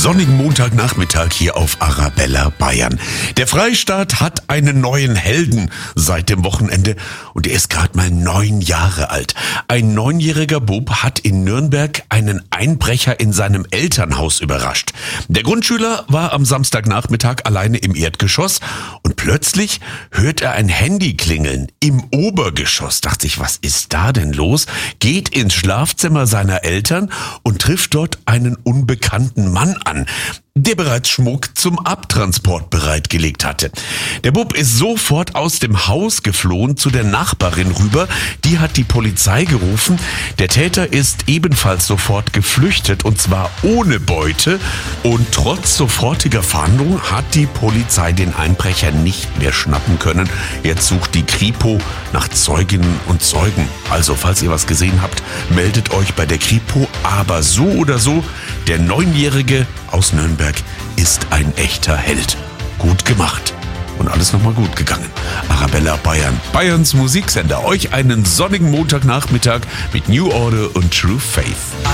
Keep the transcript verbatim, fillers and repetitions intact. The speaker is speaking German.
sonnigen Montagnachmittag hier auf Arabella Bayern. Der Freistaat hat einen neuen Helden seit dem Wochenende und er ist gerade mal neun Jahre alt. Ein neunjähriger Bub hat in Nürnberg einen Einbrecher in seinem Elternhaus überrascht. Der Grundschüler war am Samstagnachmittag alleine im Erdgeschoss und plötzlich hört er ein Handy klingeln im Obergeschoss. Dachte ich, was ist da denn los? Geht ins Schlafzimmer seiner Eltern und trifft dort einen unbekannten Mann an, der bereits Schmuck zum Abtransport bereitgelegt hatte. Der Bub ist sofort aus dem Haus geflohen zu der Nachbarin rüber. Die hat die Polizei gerufen. Der Täter ist ebenfalls sofort geflüchtet und zwar ohne Beute. Und trotz sofortiger Fahndung hat die Polizei den Einbrecher nicht mehr schnappen können. Jetzt sucht die Kripo nach Zeuginnen und Zeugen. Also falls ihr was gesehen habt, meldet euch bei der Kripo. Aber so oder so, der Neunjährige aus Nürnberg ist ein echter Held. Gut gemacht. Und alles nochmal gut gegangen. Arabella Bayern, Bayerns Musiksender. Euch einen sonnigen Montagnachmittag mit New Order und True Faith.